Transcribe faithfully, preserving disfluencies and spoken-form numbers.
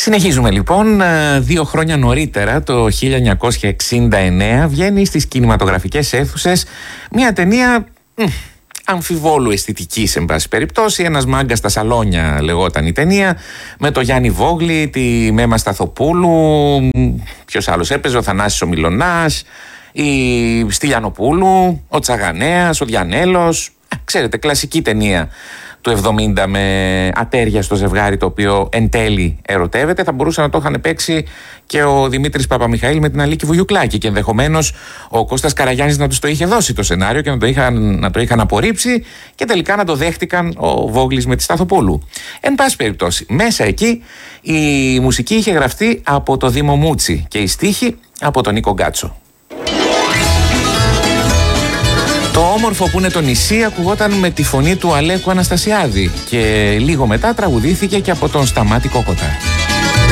Συνεχίζουμε λοιπόν. Δύο χρόνια νωρίτερα, το χίλια εννιακόσια εξήντα εννέα, βγαίνει στις κινηματογραφικές αίθουσες μια ταινία μ, αμφιβόλου αισθητικής, εν πάση περιπτώσει. Ένας μάγκας στα σαλόνια λεγόταν η ταινία, με το Γιάννη Βόγλη, τη Μέμα Σταθοπούλου, ποιος άλλος έπαιζε, ο Θανάσης ο Μιλωνάς, η Στυλιανοπούλου, ο Τσαγανέας, ο Διανέλος. Ξέρετε, κλασική ταινία του εβδομήντα με ατέριαστο ζευγάρι το οποίο εν τέλει ερωτεύεται. Θα μπορούσε να το είχαν παίξει και ο Δημήτρης Παπαμιχαήλ με την Αλίκη Βουγιουκλάκη και ενδεχομένως ο Κώστας Καραγιάννης να τους το είχε δώσει το σενάριο και να το είχαν, να το είχαν απορρίψει και τελικά να το δέχτηκαν ο Βόγλης με τη Σταθοπούλου. Εν πάση περιπτώσει, μέσα εκεί η μουσική είχε γραφτεί από το Δήμο Μούτσι και η στίχη από τον Νίκο Γκάτσο. Το όμορφο που είναι το νησί ακουγόταν με τη φωνή του Αλέκου Αναστασιάδη και λίγο μετά τραγουδήθηκε και από τον Σταμάτη Κόκοτα.